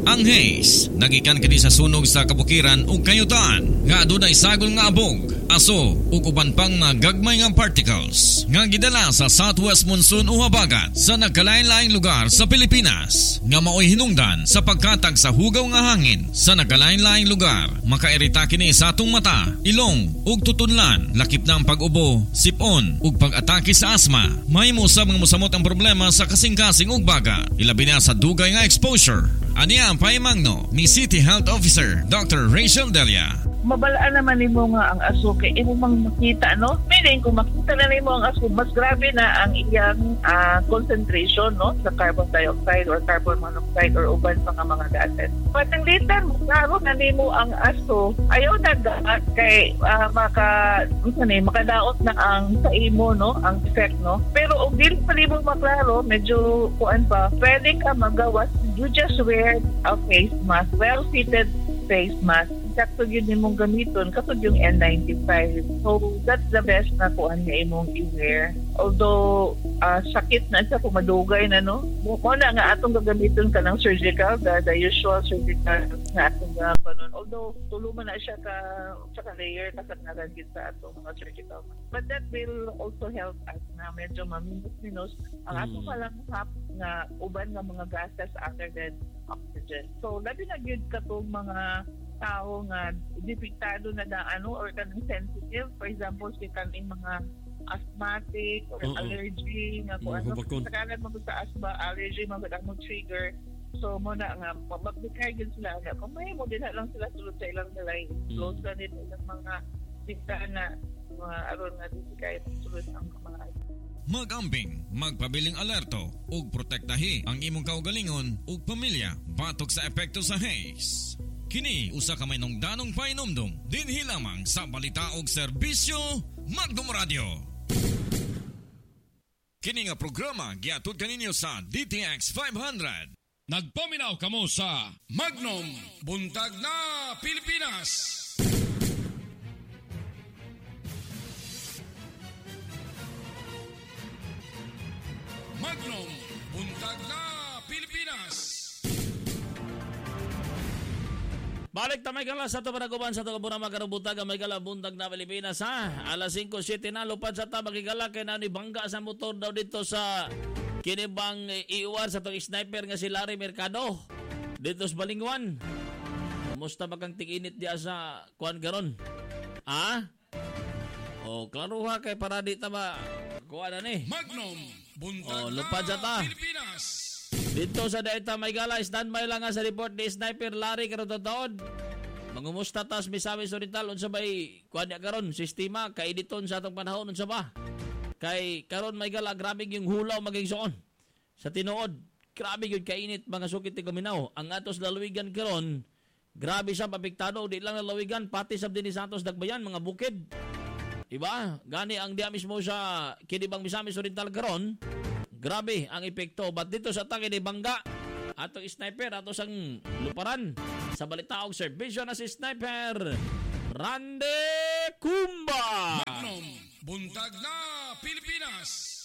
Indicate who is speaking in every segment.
Speaker 1: Ang haze nagikan kini sa sunog sa kabukiran ug kayutan nga adunay sagol nga abog, aso ug uban pang mga gagmay nga particles nga gidala sa southwest monsoon o habagat sa nagkalain-laing lugar sa Pilipinas nga maoy hinungdan sa pagkatag sa hugaw nga hangin sa nagkalain-laing lugar. Makairita kini sa atong mata, ilong ug tutunlan, lakip na ang pag-ubo, sipon ug pag-atake sa asma. Mahimo sa mga mosamot ang problema sa kasing-kasing ug baga, ilabi na sa dugay nga exposure. Aniya ang paimangno ni City Health Officer Dr. Rachel Delia.
Speaker 2: Mabalaan naman nimo nga ang aso kay imo mang makita, no? Meaning kung makita na nimo ang aso, mas grabe na ang iyang concentration, no, sa carbon dioxide or carbon monoxide or uban pa nga mga gases. Patang litan mo klaro na nimo ang aso, ayaw na kay makadaot na ang sa imo, no, ang effect, no. Pero og dili pa nimo maklaro, medyo kuan pa, pwede ka magawas. You just wear a face mask, well-fitted face mask. Sakto yun mong gamiton katod yung N95. So that's the best na kuan nga imong i-wear. Although sakit na siya kung madugay na, no. Muna nga atong gagamiton ka ng surgical, the usual surgical na atong gagamiton. Although tulo man na siya ka layer kasat na gagit sa atong mga surgical. But that will also help us na medyo maminus-minus ang atong malanghap nga uban nga mga gases other than oxygen. So labi na gyud katong mga tao nga depektado na or kanang sensitive, for example si kaning mga asthmatic or allergy nga kung ano sakalan mo sa asthma allergy mo mo trigger. So mo na nga magbigay gid sila nga kung may mo din lang sila sulod sa ilang dalay close na din ilang mga bintana aron nga di kay sulod ang mga
Speaker 1: Mag-ambing, magpabiling alerto ug protektahi ang imong kaugalingon ug pamilya batok sa epekto sa haze. Kini usa ka may nungdanong painomdom dinhi lamang sa balita og serbisyo Magnum Radio. Kini nga programa giatud kaninyo sa DTX 500.
Speaker 3: Nagpaminaw kamo sa Magnum Buntag na Pilipinas. Magnum Buntag na Pilipinas.
Speaker 4: Balik tamay kala sa ito panaguban sa ito kabunang magkarubutag ang may kalabuntag na Pilipinas, ha? Alas 5:07 na lupad sa ita makikala kay na bangga sa motor daw dito sa kinibang iuwar sa itong sniper nga si Larry Mercado dito sa Balingwan. Kumusta ba kang tig-init diya sa kuan garon? Ha? O klaro ha kay para di tama kuan na ni
Speaker 3: Magnum Buntag
Speaker 4: lupad sa ita
Speaker 3: Pilipinas.
Speaker 4: Dito sa Daita Maygala, standby lang nga sa report ni Sniper Larry karototod. Mangumusta tas Misamis Oriental unsa bay kuan niya karon sistema kay editon sa atong panahon unsa ba? Kay karon Maygala grabe yung hulaw maging suon. Sa tinuod, grabe gyud kainit mga sukit ti Kaminaw. Ang atos lalawigan karon, grabe siya apektado di lang lalawigan pati sa dinhi Santos Dagbayan mga bukid. Iba, gani ang diya mismo sa kinibang Misamis Oriental karon. Grabe ang epekto. But dito sa atake ni Bangga, atong sniper, ato sang luparan. Sa balitaog serbisyo na si Sniper Randy Kumba.
Speaker 3: Magnum Buntag na Pilipinas.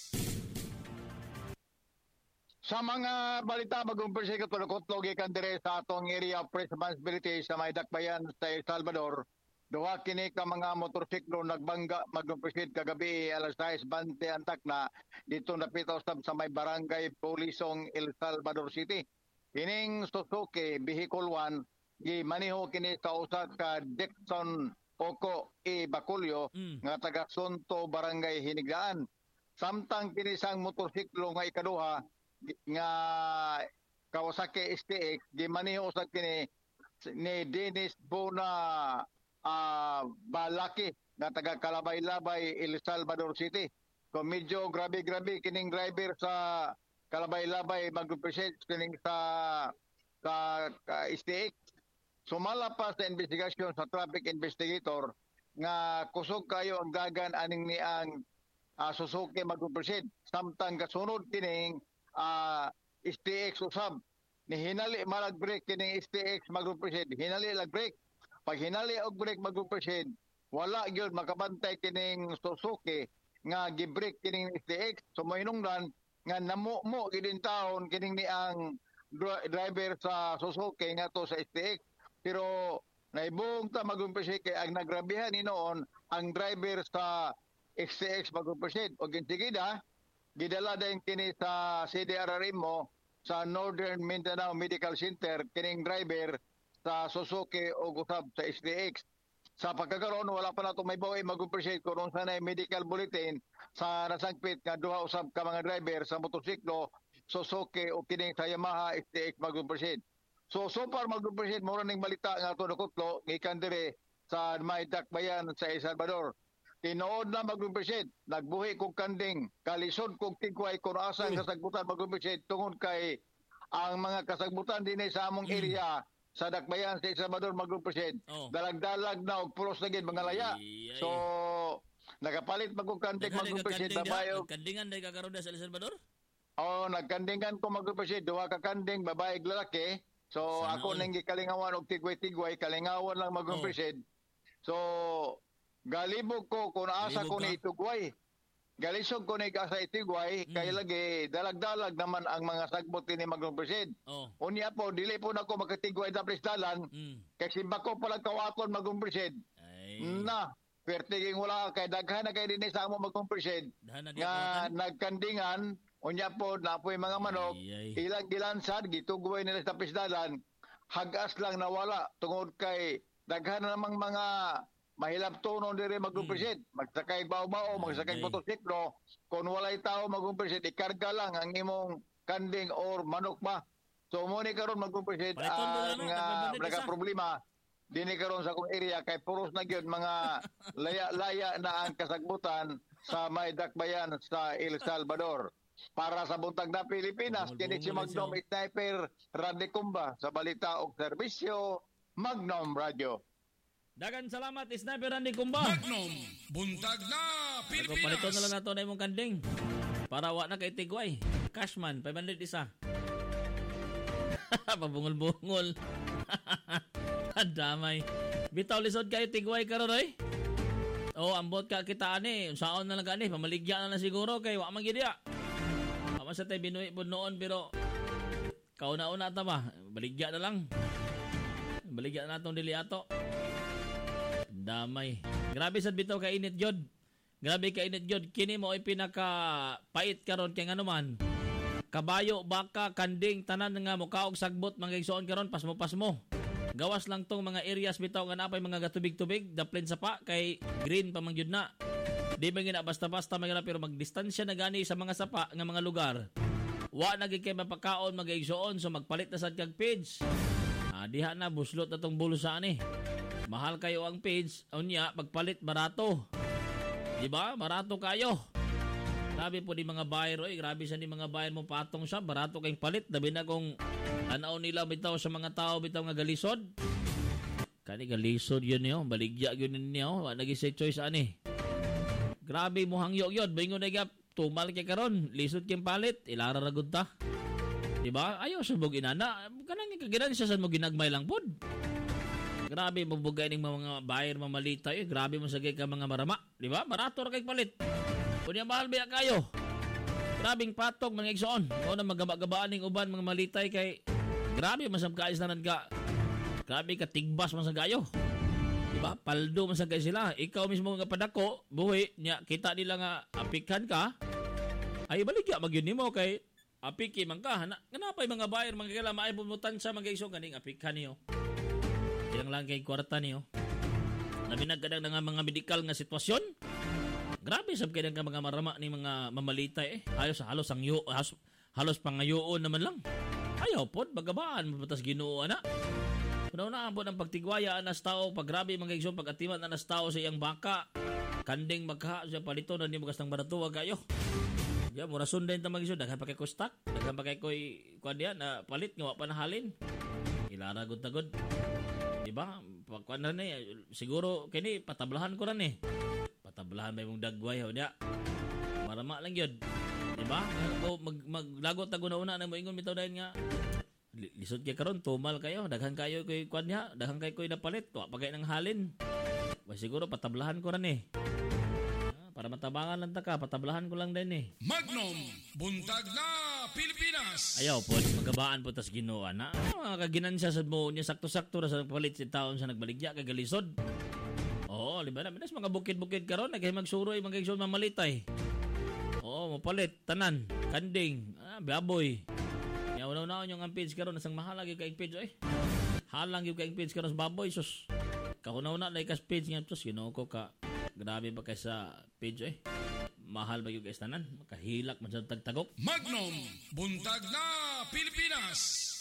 Speaker 5: Sa mga balita, mag-umpisa ka tulokot-logi kan dire sa atong area of responsibility sa may dakbayan sa El Salvador. Duha kini ka mga motorsiklo nagbangga mag-proceed kagabi alas 6:20 antak na dito napitaw sa may barangay Pulisong El Salvador City. Kining Suzuki Vehicle 1 gimaniho kini sa usa ka Dixon Oko Bacolio nga taga Sonto Barangay Hinigdaan. Samtang kini sang motorsiklo nga ikaduha nga Kawasaki STX gimaniho sa kini ni Dennis Bona Balaki na taga Kalabay-Labay, El Salvador City. So medyo grabe-grabe kining driver sa Kalabay-Labay mag-represent kining sa STX. Sumala pa sa investigasyon sa traffic investigator nga kusog kayo ang dagan aning ni ang Suzuki mag-represent. Samtang kasunod kining STX usab ni hinali mag-break kining STX mag-represent. Hinali lag-break. Pag hinali og break mag-proceed, wala gyud makabantay kining Suzuki nga gi-break kining STX. So mahinungdan nga namumo gidin taon kining ni ang driver sa Suzuki nga to sa STX. Pero naibong ta mag-proceed kay ang nagrabihan ni noon ang driver sa STX mag-proceed. O ginsigida, gidala din kini sa CDRRM mo sa Northern Mindanao Medical Center kining driver sa Suzuki o usab sa STX. Sa pagkakaroon, wala pa na itong may bawi mag-appreciate kung sana medical bulletin sa nasangpit nga duha usab ka mga driver sa motosiklo, Suzuki o kining sa Yamaha STX mag-appreciate. So far mag-appreciate, mura ning balita nga ito nakutlo, gikan dire sa may dakbayan sa El Salvador. Tinood na mag-appreciate, nagbuhi kong kanding, kalisod kong tigway kung asa ang kasagbutan mag-appreciate tungod kay ang mga kasagbutan din sa among area sa dakbayan sa El Salvador mag-appreciate. Dalag-dalag na og pulos na gid mga laya. So nagapalit mag-kanding mag-appreciate babae.
Speaker 4: Kandingan day kakaroon sa El Salvador?
Speaker 5: Nagkandingan ko mag-appreciate duha ka kanding babae ug lalaki. So sana ako nang gikalingawan og tigway-tigway, kalingawan lang mag-appreciate. So galibog ko kung asa ko ni itugway. Galisog ko ni asa itigway kay lagi dalag-dalag naman ang mga sagbot ni mag-appreciate. Unya po dili po nako makatigway sa presdalan kay simba ko pala kawaton mag-appreciate. Na pertiging wala kay daghan na kay dinhi sa amo mag-appreciate. Nga nagkandingan unya po na po mga manok ilang gilansad gitugway nila sa presdalan hagas lang nawala tungod kay daghan na namang mga mahilap tono dire mag-appreciate. Magsakay bao-bao, magsakay motosiklo. Kung walay tao mag-appreciate, ikarga lang ang imong kanding or manok ba. So mo ni karon mag-appreciate ang nagka-problema. Dini karon sa akong area kay puros na gyud mga laya-laya na ang kasagbutan sa may dakbayan sa El Salvador. Para sa buntag na Pilipinas, kini si Magnum Sniper Randy Cumba sa balita og serbisyo Magnum Radio.
Speaker 4: Dagan salamat, Sniper Randy Cumba.
Speaker 3: Magnum, buntag na Pilipinas.
Speaker 4: Palito na lang nato na imong kanding. Para wa na kay tigway. Cashman, 500 isa. Pabungol-bungol. Damay. Bitaw lisod kayo tigway karon oy. Ambot ka kita ani. Saon na lang ani, pamaligya na lang siguro kay wa man gid ya. Ama sa tay binuhi pud noon pero kauna-una ta ba? Baligya na lang. Baligya na natong dili ato. Damay. Grabe sad bitaw ka init jud. Grabe ka init jud. Kini mo ay pinaka pait karon kay nganuman. Kabayo, baka, kanding, tanan nga mo kaog sagbot mangigsuon karon pasmo. Gawas lang tong mga areas bitaw nga napay mga gatubig-tubig, daplin sa pa kay green pa man gyud na. Di ba gina basta-basta magana pero magdistansya na gani sa mga sapa nga mga lugar. Wa na gid kay mapakaon magigsuon so magpalit na sad kag page. Diha na buslot na tong bulusa ani. Mahal kayo ang page, unya pagpalit barato. Di ba? Barato kayo. Grabe po di mga buyer, grabe sa di mga buyer mo patong siya, barato kayong palit. Dabi na kung anaw nila bitaw sa mga tao bitaw nga galisod. Kani galisod yun niyo, baligya yun niyo, naging say choice ani. Grabe mo hangyo yun, bingon na gap, tumal kay karon, lisod kayong palit, ilara ragod ta. Di ba? Ayaw sa mong inana, kanang kaginan siya sa mong ginagmay lang pod. Grabe mabugay ning mga buyer mamalita grabe mo sagay ka mga marama, di ba? Barato ra kay palit. Kunya mahal biya kayo. Grabing patog mga igsoon. O na magaba-gabaan ning uban mga malitay kay grabe masam kaayos na ka. Grabe ka tigbas man sa gayo. Di ba? Paldo man sa kay sila. Ikaw mismo nga padako, buhi nya kita nila nga apikan ka. Ay baligya magyud nimo kay apiki man ka. Ganapay mga buyer mga kailangan maay bumutan sa mga igsoon kaning apikan niyo. Ilang lang kay kwarta niyo. Labi nagkadang nga mga medikal nga sitwasyon. Grabe sab kay nga mga marama ni mga mamalitay halos ang halos pangayoon naman lang. Ayaw pod bagabaan mabatas Ginoo ana. Kuno na po ang pagtigwaya anas tao pag grabe mga igsoon pag-atiman anas tao sa iyang baka. Kanding magha sa palito na ni mo gastang barato wag kayo. Ya mura sundan ta mag igsoon daghan pa kay kustak, daghan pa kay koy kuan diyan na palit nga wa pa nahalin. Ilara gud tagod. Diba? Pagkuan na siguro kini patablahan ko ran patablahan may mong dagway niya. Marama lang yun. Diba? Maglagot na guna-una na mo ingon bitaw dahil nga lisod kay karon tumal kayo daghan kayo koy kuan niya daghan kay koy napalit wa pagay nang halin. Siguro patablahan ko ran para matabangan lang ta ka patablahan ko lang din
Speaker 3: Magnum buntag na Pilipinas.
Speaker 4: Ayaw po, magabaan po tas Ginoo na. Mga kaginansya sa mo niya sakto-sakto ra sa nagpalit si taon sa nagbaligya kay galisod. Oo, di ba na minas mga bukid-bukid karon nagay magsuroy mga igsoon mamalitay. Oo, mapalit tanan, kanding, baboy. Ya una-una yung ang page karon nasang mahal lagi kay page eh. Halang yung kay page karon sa baboy sus. Kauna-una na ikas page nga sus, Ginoo ko ka. Grabe pa kay sa page eh. Mahal ba yung guys tanan? Makahilak man sa tagtagok.
Speaker 3: Magnum, buntag na Pilipinas.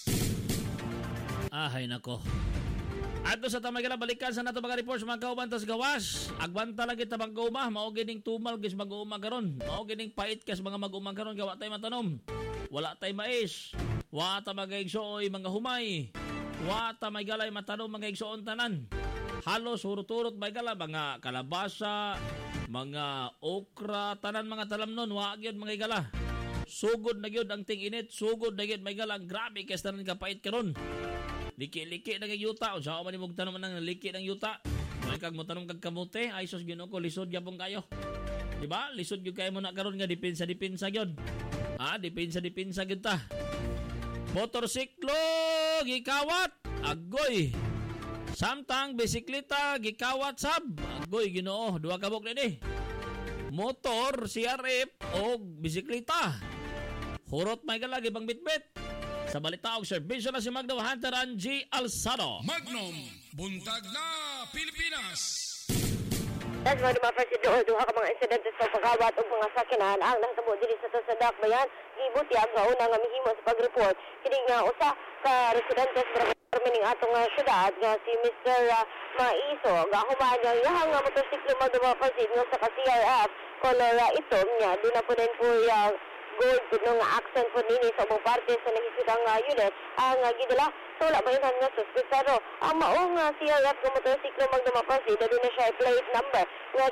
Speaker 4: Ahay nako. Ato sa tamay kala balikan sa nato mga reports mga kauban tas gawas. Agbanta lagi ta mag-uma, mao gining tumal gis mag-uma karon. Mao gining pait kas mga mag-uma karon gawa tay matanom. Wala tay mais. Wa ta magaigsoy mga humay. Wa ta may galay matanom mga igsoon tanan. Halos hurot-hurot may gala mga kalabasa, mga okra, tanan mga talamnon, wa gyud mga igala. Sugod na gyud ang ting-init, sugod na gyud may gala. Grabe kay tanan kapait karon. Liki-liki na kay yuta, unsa man imong tanom nang liki ng yuta. May kag mo tanom kag kamote, ay sus Ginoo ko lisod gyapon kayo. Di ba? Lisod gyud kay mo na karon nga depensa gyud. Depensa gyud ta. Motorsiklo gikawat, agoy. Samtang bisikleta gikawat sab. Agoy Ginoo, duha ka buk ni. Motor, CRF o bisikleta. Hurot may galagi bang bitbit. Sa balita og serbisyo na si Magda Hunter Angie Alsado.
Speaker 3: Magnum, buntag na Pilipinas.
Speaker 6: That's why dumapasid doon duha ka mga insidente sa pagkawat o mga sakinan ang nahitabo dili sa Tasadak Bayan. Gibuti ang una nga mihimo sa pag-report. Kini nga usa ka residente sa mining atong syudad nga si Mr. Maiso nga human nga iyang motorsiklo magdumapasid nga sa CRF color itom niya. Doon na po din po gold no nga accent po nini sa mga parte sa nahisudang unit ang gidala so wala ba yun nga suspetsado ang maong CRF ng motorsiklo magdumapasid doon na siya plate number nga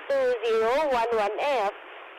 Speaker 6: K2011F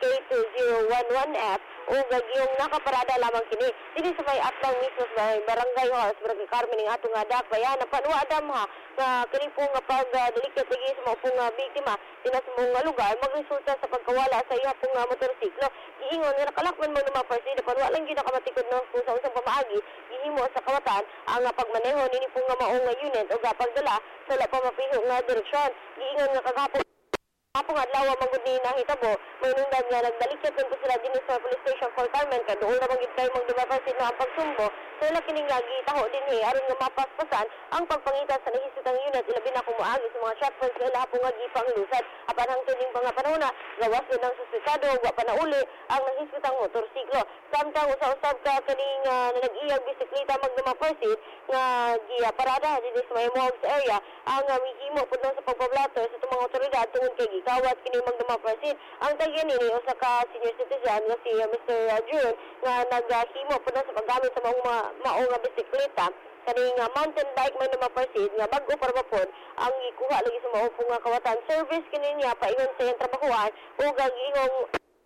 Speaker 6: K2011F o gagyong nakaparada lamang kini dili sa may atang mismo sa barangay Halls Barangay Carmen ning atong dakbayan napanwa adam ha nga kini po nga pag delicate lagi sa mga pong biktima dinas mong lugar magresulta sa pagkawala sa iya pong motorsiklo giingon nga nakalakman mo naman person napanwa lang gyud nakamatikod no kung sa usang pamaagi gihimo sa kawatan ang pagmaneho nini pong nga maong unit o pagdala sa wala pa mapiho nga direksyon giingon nga kagahapon Apong adlaw manggod ni nahitabo, maynungdan nga nagdalikit po sila din sa police station for Carmen kay doon na manggid kay magdumapasin na ang pagsumbo. So ila kining nga gitaho din aron nga mapaspasan ang pagpangitan sa nahisutang unit ilabi na kumuagi sa mga shotguns nga laha po nga gipang lusad. Apan hangtod ning mga panahon na gawas din ang suspetsado wa pa nauli ang nahisutang motorsiklo. Samtang usa-usab ka kining nag-iyag bisikleta magdumapasin nga parada din sa may Mogs area ang mihimo pud sa pagpablato sa tumang otoridad tungod kay gikawat kini magdumapasin ang tagyan nini usa ka senior citizen nga si Mr. June nga naghimo pud sa paggamit sa mga maong nga bisikleta kaning mountain bike man dumapasin nga bag-o para mapod ang gikuha lagi sa mao nga kawatan service kini niya paingon sa iyang trabahuan ug gagingong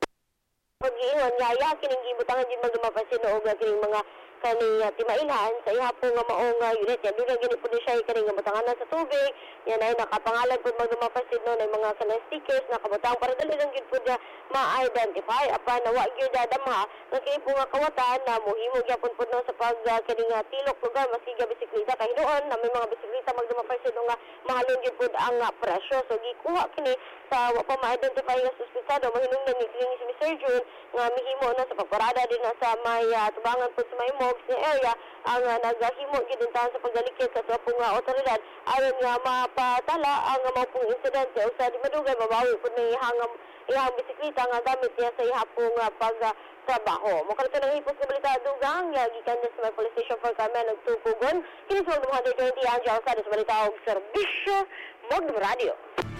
Speaker 6: pag-iingon nga ya kining gibutangan din magdumapasin o kining mga kani timailhan sa ihapon nga maong unit yan doon gani pud siya kani nga butanganan sa tubig yan ay nakapangalan pud magdumapasid no ay mga kanang stickers nakabutang para dali lang gyud pud ma-identify apan nawa gyud damha nga kini po nga kawatan na mohimo gyapon pud no sa pag kani nga tilok lugar maski bisikleta kay doon na may mga bisikleta magdumapasid nga mahalon gyud pud ang presyo so gikuha kini sa wa pa ma-identify nga suspetsado mahinungdan ni kini si Mr. June nga mihimo na sa pagparada din na sa may tubangan pud sa may Mogs nga area ang naghimo gyud sa pagdalikit sa pong otoridad aron nga mapatala ang mga insidente o sa di madugay mabawi pud ni ihang bisikleta nga gamit niya sa ihapong pagtrabaho. Mokalito ng hipos nga balita dugang gikan sa may police station for Carmen nagtupugon kini sa 120 Angel sa balita og serbisyo Magdum Radio.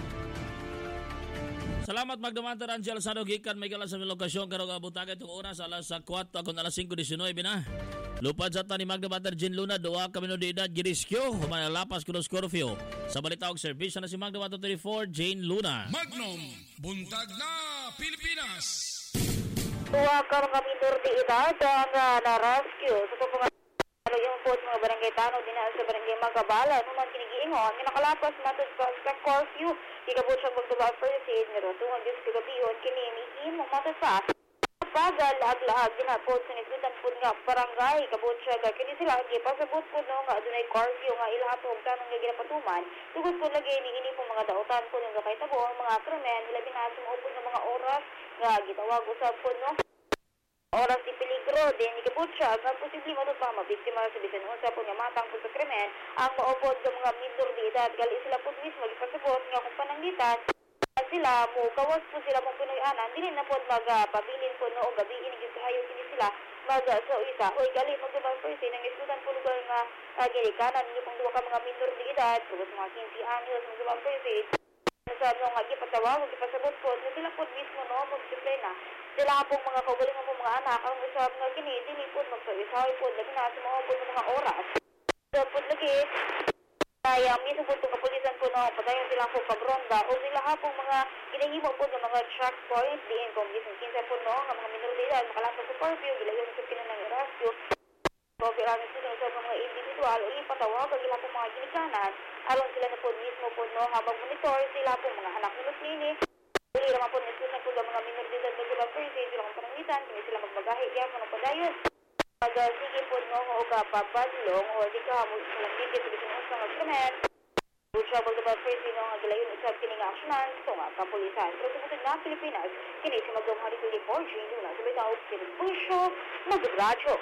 Speaker 4: Salamat Magdamanta Angel Sado gikan may kala sa lokasyon karong abutagan itong oras alas 4 akong alas 5:19 na. Lupad sa ni Magdamanta Jean Luna duwa ka minuto de edad giriskyo humalapas kuno curfew. Sa balita og serbisyo na si Magdamanta 34 Jane Luna.
Speaker 3: Magnum, buntag na Pilipinas.
Speaker 6: Tuwa ka mga minor de edad ang na-rescue sa mga yung po mga barangay Tano din sa barangay Magabala naman kinigiingon nga nakalapas natin sa curfew ikabot siyang magtuba first aid nga tungod Diyos kagabiyon kini mihimo matasa Habagal laag-laag ginapod sa nisgutan po nga barangay Kabutsaga. Kini sila gipasabot po no nga adunay curfew nga ilahapon kanang nga ginapatuman. Tugod po lagi ni ini po mga dautan po nga kahitabo ang mga krimen ilabi na sumuupod nga mga oras nga gitawag usab po no. Oras di peligro din ni Kabutsaga nga posibleng pa mabiktima sa bisan unsa po nga matang po sa krimen ang maupod sa mga minor de edad gali sila po mismo gipasabot nga kung pananglitan sila mo kawas po sila mong Pinoy-anan dili na po magpabilin po no o gabiin yung kahayo kini sila so isa oy gali mo tubang person ang iskutan po lugar nga gilikanan ninyo kung duwa ka mga minor de edad kung mga 15 anyos mo tubang person sa nga gipatawag gipasabot po na sila po mismo no magdisiplina sila pong mga kaugalingon po mga anak ang usab nga kini dili po magsawisay po labi na sa mga oras so po lagi kaya mismo po itong kapulisan po na patayon silang po pagronda o sila hapong mga ginahimo po ng mga checkpoint diin kung gising-kinsa po no ang mga minor de edad makalasag sa curfew gilayon sa pinanang erasyo o kailangan sila sa mga individual o ipatawag ang ilang po mga ginikanan aron sila na po mismo po no habang monitor sila po mga anak ni Muslini uli naman po nisunan po ng mga minor de edad na sila po sila kong panangitan kini sila magbagahe kaya po ng padayon sige po no o kapabadlong o di ka mo salang bigit sa bisang usang agreement Butcha po sa person no ang gilayon usab kini nga aksyonan sa mga kapulisan pero sa na Pilipinas kini si Magdong Hari 24 June na sa bitaw Servisyo Magradyo.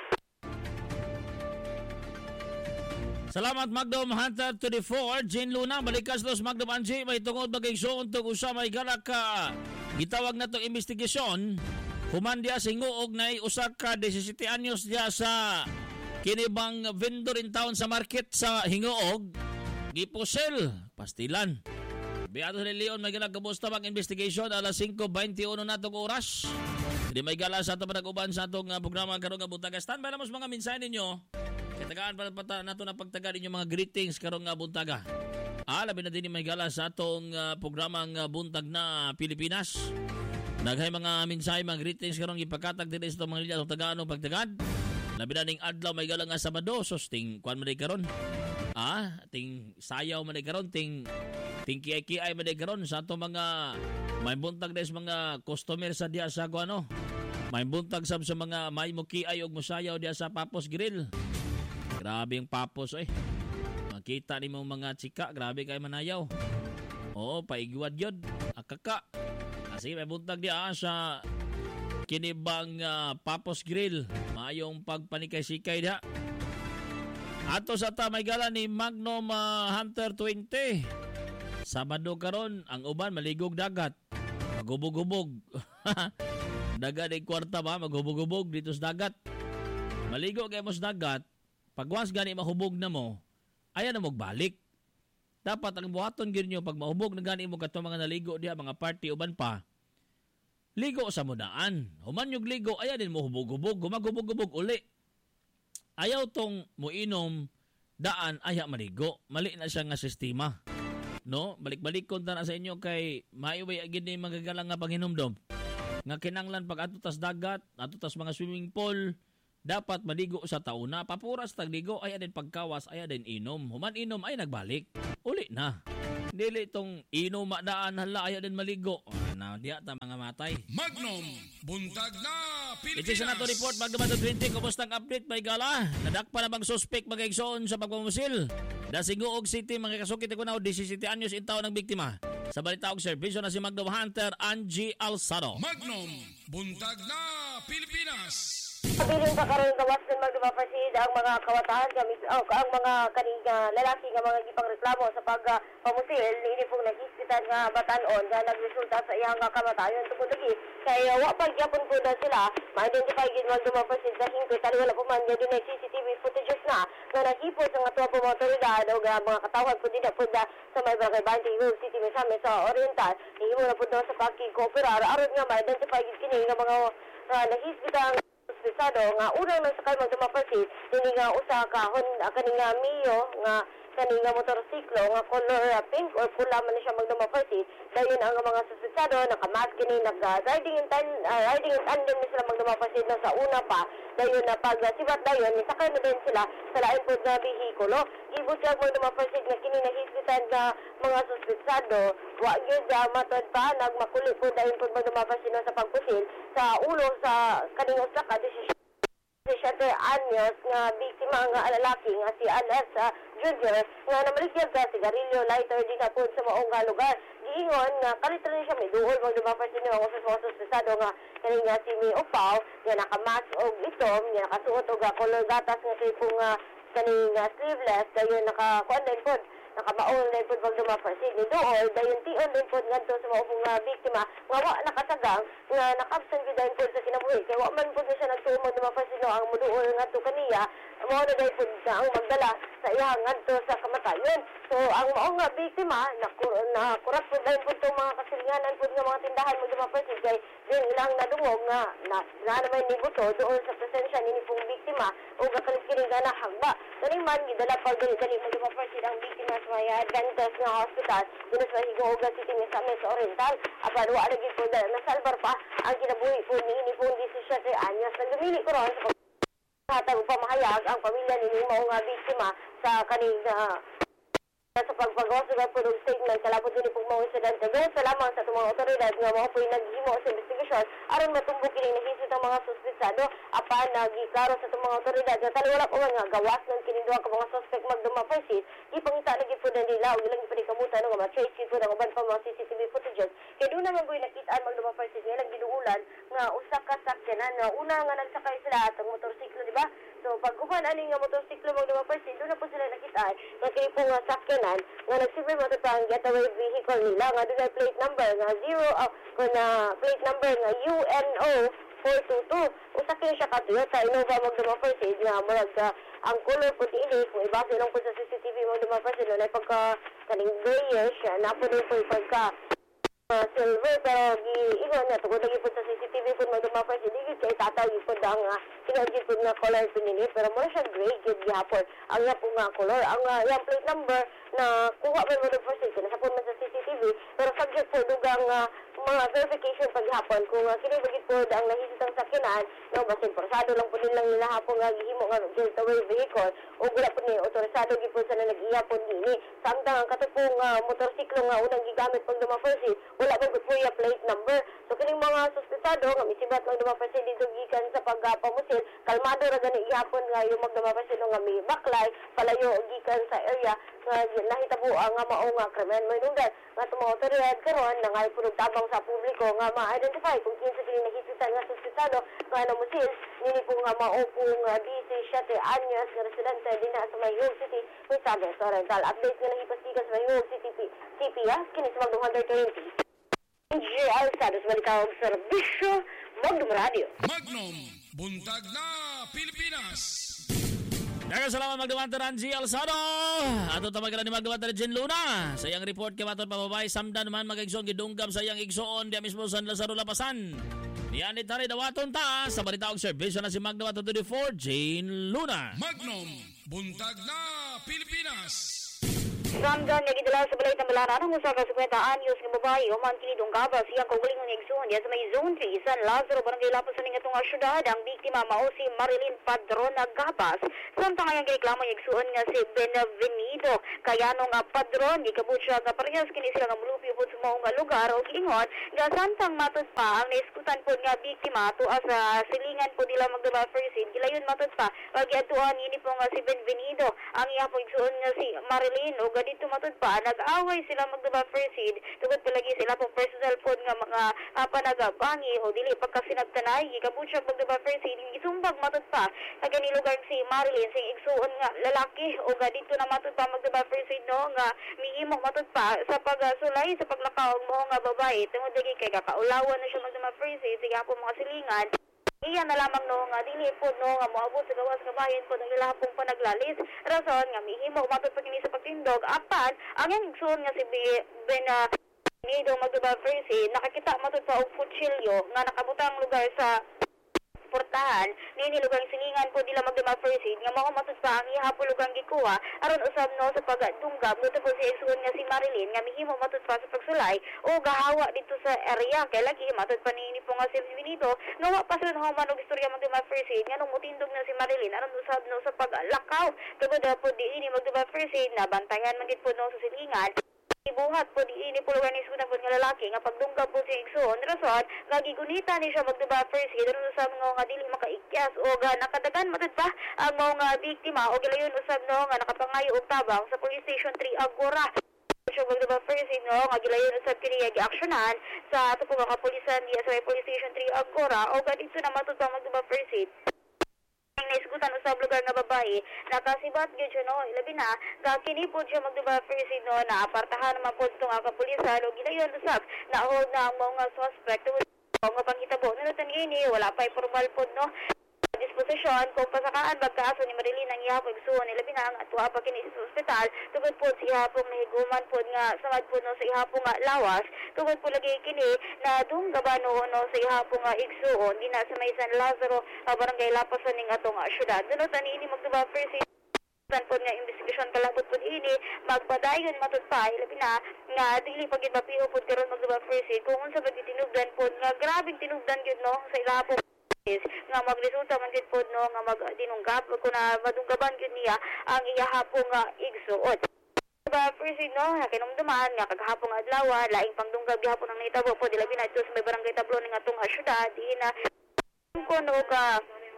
Speaker 4: Salamat Magdom Hunter 24 Jane Luna balikas dos Magdom Angie may tungod bagayso untog usa may galak ka gitawag na tong investigasyon. Human diya singuog na usa ka 17 anyos diya sa kinibang vendor in town sa market sa Hingoog gipusel pastilan. Beato sa Leon may ginagabusta pang investigation alas 5:21 natong oras. Hindi may gala sa ato panag-uban sa atong programa karong nga buntaga. Standby na mas mga mensahe ninyo. Katagaan pa nato na pagtaga ninyo mga greetings karong nga buntaga. Labi na din may gala sa atong programang buntag na Pilipinas. Naghay mga mensahe, mga greetings karong ipakatag din sa mga linya sa tagaan o pagtagad. Labi na ning adlaw may galang nga Sabado, so ting kwan man karon. Ting sayaw man karon, ting kiay man karon sa ato mga may buntag des mga customer sa diya sa ano. May buntag sab sa mga may mukiay og musayaw diya sa Papos Grill. Grabe yung Papos Makita ni mong mga chika, grabe kay manayaw. Oo, paigwad yun. Akaka. Kasi may buntag diya sa kinibang Papos Grill. Maayong pagpanikay-sikay diya. Ato sa may gala ni Magnum Hunter 20. Sabado karon ang uban maligog dagat. Magubog-ubog. Dagat ay kwarta ba? Magubog-ubog dito sa dagat. Maligo kayo mo sa dagat. Pag once gani mahubog na mo, ayan na magbalik. Dapat ang buhaton gid nyo pag mahubog na gani mo kato mga naligo diha mga party uban pa. Ligo sa mudaan. Human yung ligo, ayan din mo hubog-hubog, gumagubog-ubog uli. Ayaw tong muinom daan aya maligo. Mali na siya nga sistema. No, balik-balik ko na sa inyo kay maiway agid ni magagalang nga panghinumdom. Nga kinanglan pag atutas dagat, atutas mga swimming pool, dapat maligo sa tauna. Papuras tagligo ay din pagkawas ay din inom. Human inom ay nagbalik. Uli na. Dili itong inom daan hala ay din maligo. Na diya ta mga matay.
Speaker 3: Magnum buntag na Pilipinas.
Speaker 4: Ito sa nato report Magnum 20 kumusta ang update may gala. Nadakpa na bang suspect magigsoon sa pagpamusil. Dasinguog City mga kasukit ko na 17 anyos in taon ng biktima. Sa balita og serbisyo na si Magnum Hunter Angie Alsado.
Speaker 3: Magnum buntag na Pilipinas.
Speaker 6: Pabiling pa karon gawas ng magdumapasid ang mga kawatahan ang mga kaning lalaki nga mga gipang reklamo sa pagpamusil ni pong nag-hospital nga batanon nga nagresulta sa iyang kamatayon tungod lagi kay wa pa gyapon po na sila ma-identify gid magdumapasid sa hingpit tali wala pa man gyud na CCTV footages na naghipos ang ato po mga otoridad o mga katawhan po din po sa may barangay Banting City Misamis sa Oriental himo na po daw sa pagkikooperar aron nga ma-identify gid kini nga mga nag-hospital nga unang nasakay magdumapasid dili nga usa ka kaning Mio nga kani nga motorsiklo nga color pink or pula man siya magduma first. Dayon ang mga suspetsado nakamat kini riding in tandem ni sila magduma first na sa una pa. Dayon na pag sibat dayon ni sakay na din sila sa lain pud nga behikulo. Gibutyag magduma first nga kini nahisbitan nga mga suspetsado wa gyud matod pa nagmakuli pud dayon pud magduma first sa pagpusil sa ulo sa kaning usa ka 17 anyos nga biktima nga lalaki nga si Anas Jr. nga namaligyan sa sigarilyo lighter din na po sa maong lugar. Giingon nga kalit rin siya may duol magdumapar sa mga suspetsado nga kaning nga si May Upaw nga nakamas og itom nga nakasuot og color gatas nga kay pong kaning sleeveless dayon nakakuan din po nakamaol din po magdumapar sa ni duol dayon tion din po ngadto sa maong biktima nga wa nakasagang nga nakabsan gyud din po sa kinabuhi kay wa man po siya nagtuo magdumapar sa ang muduol ngadto kaniya mao na din po ang magdala sa iya ngadto sa kamatayon. So ang maong biktima nakurat po din po itong mga kasilinganan po nga mga tindahan magdumapar sa kay din ilang nadungog nga na naman ni buto doon sa presensya ni pong biktima o kakalit-kini nga nahagba. Kaning man gidala pa dali magdumapar ang biktima sa may Adventist nga hospital dito sa Higuoga City sa Mesa Oriental. Apan wa lagi po nasalbar pa ang kinabuhi po ni pong 17 anyos. Nagdumili ko ron sa hatag pamahayag ang pamilya ni maong biktima sa kaning sa pagpagawa sa pagpulong statement kalapot din pong mga insidente. Gawin sa lamang sa mga otoridad nga mga po'y naghimo sa investigasyon aron matumbok kining nahisit ang mga suspetsado apan nagiklaro sa mga otoridad nga tali wala pa man nga gawas ng kininduha ka mga suspect magduma first ipangita lagi po na nila o ilang ipalikamutan nga ma-trace po ng uban pa mga CCTV footages kaya doon naman po'y nakitaan magduma first nga lang giduulan nga usa ka sakyanan nga una nga nagsakay sila atong motorsiklo di ba? So pag-uban ani nga motorsiklo magduma first doon na po sila nakitaan nga kay po nga sakyanan nga nagsiber mo ito ang getaway vehicle nila nga doon ay plate number nga plate number nga UNO 422 usa kay siya ka Toyota Innova magduma first nga murag ang color puti ini kung ibase lang po sa CCTV magduma first na pagka kaning grayish na po din po pagka silver pero giingon na tugod lagi po sa CCTV po magduma first hindi kay tatay po ang kinagid po nga color pinili pero mo siya gray gid gihapon ang nga po nga color ang yung plate number na kuha pa mo first na sa po sa CCTV pero subject po dugang mga verification paghapon kung kini bagid po ang nahisit ang sakyanan no basin forsado lang po nilang nila hapon nga gihimo nga getaway vehicle o wala po ni otorisado gid po sa nag-iyapon dinhi samtang ang katupong motorsiklo nga unang gigamit pag duma first wala man po yung plate number so kining mga suspetsado nga misibat lang duma first dito gikan sa pagpamusil kalmado ra gani ihapon nga yung magduma first nga may backlight palayo gikan sa area nga nahitabo ang mao nga krimen may nungdan nga tumo otoridad karon nangay punog tabang sa publiko nga ma-identify kung kinsa kini nahisitan nga suspetsado nga namusil nini po nga mao pong 17 anyos nga residente din sa Mayog City with Sabes Oriental. Update nga nahipastigan sa Mayog City CPA kini sa Magdum 120. Engineer Alsados balita og serbisyo Magdum Radio.
Speaker 3: Magnum, buntag na Pilipinas.
Speaker 4: Daghang salamat magdumantaran G. Alsado. Ato tamagan ni magdumantaran Jen Luna. Sa iyang report kay maton pababay samdan naman mag-igsoon gidunggam sa iyang igsoon diya mismo San Lazaro Lapasan. Diyan ni tari dawaton ta sa balita og serbisyo na si Magna 24 Jane Luna.
Speaker 3: Magnum, buntag na Pilipinas.
Speaker 6: Samdan nga gidala sa balay tambalan ang usa ka 50 anyos nga babae human kini dunggaba siyang kaugalingon nga igsoon diya sa may zone 3 San Lazaro barangay Lapasan ning atong syudad ang biktima mao si Marilyn Padron Gabas samtang ang gireklamo nga igsoon nga si Benvenido kayano nga Padron gikabut siya nga parehas kini sila nga mulupyo pud sa mao nga lugar ug ingon nga samtang matud pa ang naiskutan pud nga biktima tuas sa silingan pud nila magdaba first aid gilayon matud pa pagiadtuan ini po nga si Benvenido ang iya po igsoon nga si Marilyn ug dito matud pa nag-away sila magdaba first aid tugod palagi sila pong personal pod nga mga panagabangi o dili pagkasinagtanay gikabut siya magdaba first aid gisumbag matud pa sa gani lugar si Marilyn sing igsuon nga lalaki o dito na matud pa magdaba first aid no nga mihimok matud pa sa pagsulay sa paglakaw mo nga babae tungod lagi kay kakaulawan na siya magdaba first aid siya po mga silingan iya na lamang no nga dili po no nga moabot sa gawas nga bahin po ng ilahapong panaglalis rason nga mihimo matod pa kini sa pagtindog apan ang yang igsoon nga si Benvenido magdaba first nakakita matod pa og kutsilyo nga nakabutang lugar sa transportahan nini lugang singingan po dila magdama first aid nga mao matud pa ang ihapon lugang gikuha aron usab no sa pagdunggab nuto po si igsuon nga si Marilyn nga mihimo matud pa sa pagsulay o gahawa dito sa area kay lagi matud pa nini po nga si Benito nga wa pa sud human og istorya magdama first aid nga nung mutindog na si Marilyn aron usab no sa paglakaw tugod po diini magdama first aid na bantayan man gid po no sa silingan ibuhat po diini po lugar ni sudan po nga lalaki nga pagdunggab po si igsoon rason nga gigunita ni siya magduba first aid aron usab nga dili makaikyas o ga nakadagan matud pa ang mga biktima o gilayon usab no nga nakapangayo og tabang sa police station 3 Agora siya magduba first aid no nga gilayon usab kini gi-aksyonan sa ato po mga kapulisan diya sa police station 3 Agora o ga dito na matud pa magduba first aid naisgutan usab lugar nga babae nakasibat gyud siya no ilabi na kini po siya magduba first aid no na apartahan naman po itong kapulisan o gilayon usab na hold na ang mga suspect nga panghitabo nunutan ini wala pa formal po no disposisyon kung pasakaan magkaaso ni Marilyn ang ihapon igsuon ilabi na ang atuwa pa kini sa ospital tugod po si ihapong nahiguman po nga samad po no sa ihapong nga lawas tugod po lagi kini na dunggaban no sa ihapong nga igsuon gina sa may San Lazaro barangay Lapasan ning atong syudad nunutan ini magduba first aid po nga investigasyon kalabot po ini magpadayon matud pa ilabi na nga dili pag ibapiho po karon magduba first aid kung unsa ba tinugdan po nga grabing tinugdan gyud no sa ilahapong nga magresulta man gid pod no nga magdinunggab kun na madunggaban gyud niya ang iyahapong nga igsuon. Diba first aid no kinumduman nga kaghapong adlaw laing pangdunggab gihapon ang nahitabo pod ilabi na ito sa may barangay Tablo ning atong syudad ina kuno ka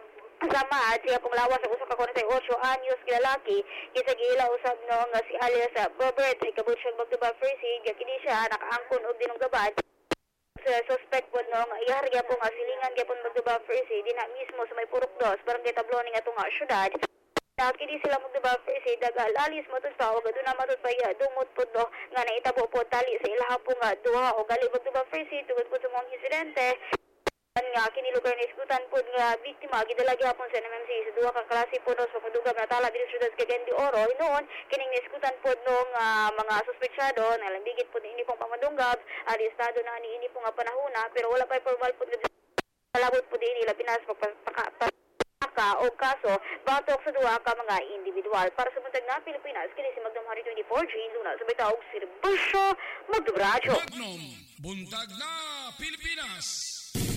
Speaker 6: sama siya pong lawas sa usa ka 48 anyos lalaki kisa giila usab no nga si alias Robert ay kabut siyang magduba first aid kini siya nakaangkon og dinunggaban sa suspect po no nga iharya po nga silingan gyapon magduba first aid dina mismo sa may Purok 2 barangay Tablo ning atong syudad kini sila magduba first aid alis matud pa og aduna matud pa dumot po no nga naitabo po tali sa ilaha po nga duha o gali magduba first aid tugod po sa mga insidente nga kini lugar na isgutan po nga biktima gidala gyapon sa NMMC sa duha ka klase po no sa pagdugab na tala diri sa Cagayan de Oro noon kining isgutan po no nga mga suspetsado na lambigit po ini pong pamadunggab arestado na ini po nga panahona pero wala pa formal po kalabot po din ila pinas pagpaka o kaso batok sa duha ka mga individual para sa buntag na Pilipinas kini si Magdam Hari 24G Luna sa bitaog serbisyo magdubradyo
Speaker 3: Magnum buntag na Pilipinas.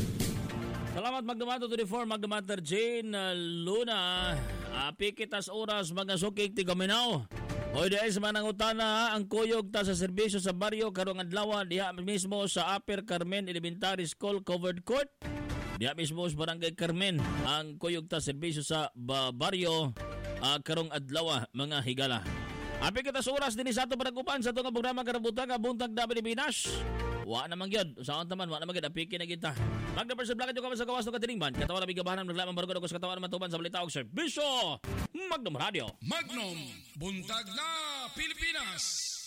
Speaker 4: Salamat Magdamato 24, Magdamater Jane Luna. Pikitas oras mga sukik tigaminaw. Hoy dahil sa manang utana ang kuyog ta sa serbisyo sa baryo karong adlaw diha mismo sa Upper Carmen Elementary School Covered Court. Diha mismo sa Barangay Carmen ang kuyog ta serbisyo sa baryo karong adlaw mga higala. Pikitas oras din sa ato panagupan sa itong programa karabutan nga buntag na Pilipinas. Wa naman gyud, saan taman wa naman gyud apiki na kita. Magda sa blakat yung sa gawas ng katilingban. Katawan na bigabahan ng naglamang barugod ako sa katawan na matuban sa balita og serbisyo. Magnum Radio.
Speaker 3: Magnum buntag na Pilipinas.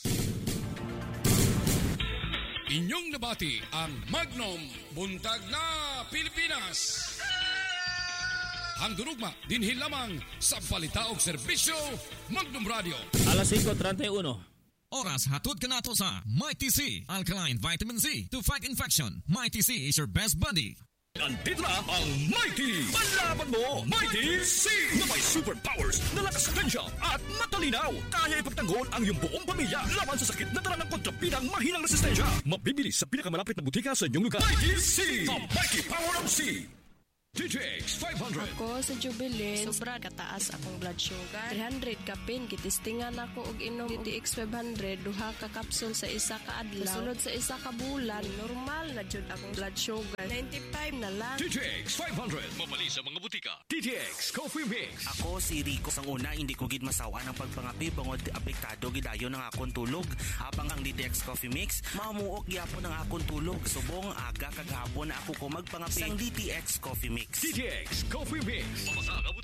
Speaker 3: Inyong nabati ang Magnum buntag na Pilipinas. Ang durugma dinhi lamang sa balita og serbisyo Magnum Radio.
Speaker 4: Alas 5:31.
Speaker 1: Oras hatod ka nato sa Mighty C Alkaline Vitamin C to fight infection. Mighty C is your best buddy.
Speaker 7: Andito na ang Mighty! Panlaban mo, Mighty C! Na may superpowers na lakas tensya at matalinaw. Kaya ipagtanggol ang iyong buong pamilya laban sa sakit na dala ng kontrapidang mahinang resistensya. Mabibili sa pinakamalapit na butika sa inyong lugar. Mighty C! The Mighty Power of C! DTX 500.
Speaker 8: Ako sa Jubilee, sobra kataas akong blood sugar. 300 kapin, kitistingan ako og inom DTX 500, duha ka kapsul sa isa ka adlaw. Sunod sa isa ka bulan, normal na jud akong blood sugar. 95 na lang.
Speaker 7: DTX 500. Mabali sa mga butika. DTX Coffee Mix.
Speaker 9: Ako si Rico. Sang una, hindi ko gid masawa ng pagpangapi bangod apektado gidayon ng akong tulog. Habang ang DTX Coffee Mix, mamuok gyapon ang akong tulog. Subong aga kagahapon ako ko magpangapi sang DTX Coffee Mix.
Speaker 7: DTX Coffee Mix. Mamasa ka butika.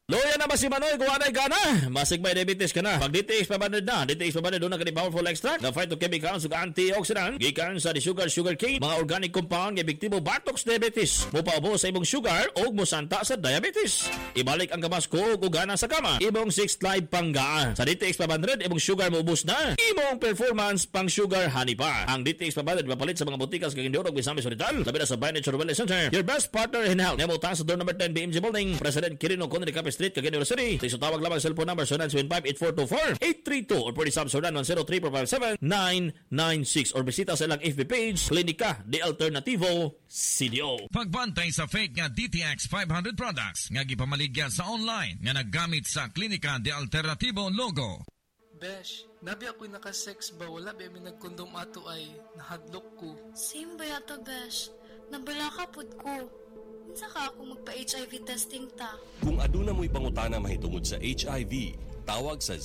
Speaker 4: Loya na ba si Manoy kung anay ka na? Masig may diabetes ka na. Pag DTX 500 na, DTX 500 doon na ka powerful extract na phytochemicals ug antioxidant gikan sa sugar cane, mga organic compound nga epektibo batox diabetes. Mopaubo sa imong sugar ug mosanta sa diabetes. Ibalik ang gamas ko ug gana sa kama. Imong 6 live panggaan. Sa DTX 500 imong sugar maubos na. Imong performance pang sugar honey pa. Ang DTX 500 mapalit sa mga botikas kag Indoro ug Misamis Hospital. Labi na sa By Nature Wellness Center. Your best partner in health. Nemo ta sa door number 10 BMG Building. President Quirino Conde Capiz Street, Cagayan de Oro City. Tiso tawag lamang cellphone number 0975-8424-832 or pwede subsodan 103-457-996 or bisita sa ilang FB page Klinika de Alternativo CDO.
Speaker 1: Pagbantay sa fake nga DTX 500 products nga gipamaligya sa online nga naggamit sa Klinika de Alternativo logo.
Speaker 10: Besh, nabi ako'y nakasex ba? Wala ba may nagkondom ato ay nahadlok ko.
Speaker 11: Same ba yato, Besh? Nabala ka pud ko. Saka ako magpa-HIV testing ta.
Speaker 12: Kung aduna mo'y pangutana mahitungod sa HIV, tawag sa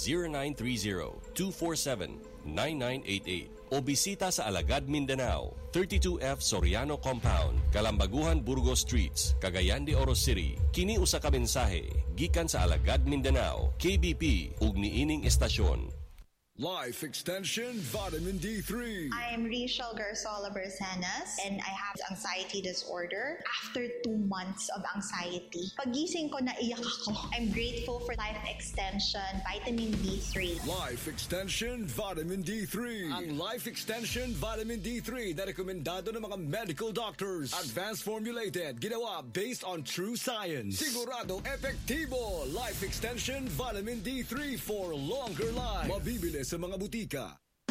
Speaker 12: 0930-247-9988 o bisita sa Alagad, Mindanao, 32F Soriano Compound, Kalambaguhan, Burgos Streets, Cagayan de Oro City. Kini usa ka mensahe gikan sa Alagad, Mindanao, KBP ug niining estasyon.
Speaker 13: Life Extension Vitamin D3.
Speaker 14: I am Rachel Garzola Bersanas and I have anxiety disorder. After 2 months of anxiety, pagising ko naiyak ako. I'm grateful for Life Extension Vitamin D3.
Speaker 13: Life Extension Vitamin D3. Ang Life Extension Vitamin D3 na rekomendado ng mga medical doctors. Advanced formulated, ginawa based on true science. Sigurado epektibo. Life Extension Vitamin D3 for longer life. Mabibili sa mga butika.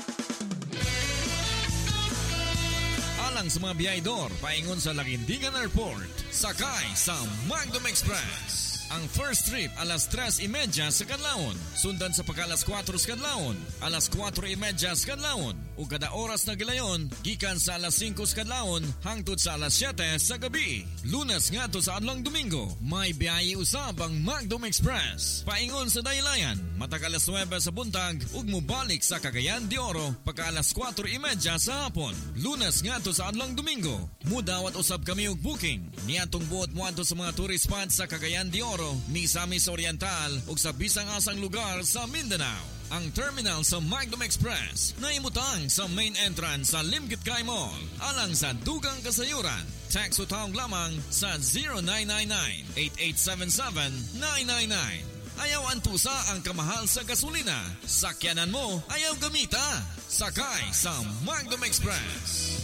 Speaker 1: Alang sa mga biyahedor, paingon sa Laguindingan Airport, sakay sa Magnum Express. Ang first trip alas 3:30 sa kadlawon, sundan sa pagka-alas 4 sa kadlawon, alas 4:30 sa kadlawon, ug kada oras na gilayon gikan sa alas 5 sa kadlawon hangtod sa alas 7 sa gabi. Lunes ngadto sa adlong Domingo, may biyahe usab ang Magnum Express. Paingon sa Daylayan, matag alas 9 sa buntag ug mobalik sa Cagayan de Oro pagka alas 4:30 sa hapon. Lunes ngadto sa adlong Domingo, mudawat usab kami og booking niadtong buot moadto sa mga tourist spots sa Cagayan de Oro, Misamis Oriental ug sa bisang asang lugar sa Mindanao. Ang terminal sa Magnum Express na imutang sa main entrance sa Limkit Kay Mall. Alang sa dugang kasayuran, text o tawag lamang sa 0999-8877-999. Ayaw antusa ang kamahal sa gasolina. Sakyanan mo, ayaw gamita. Sakay sa Magnum Express.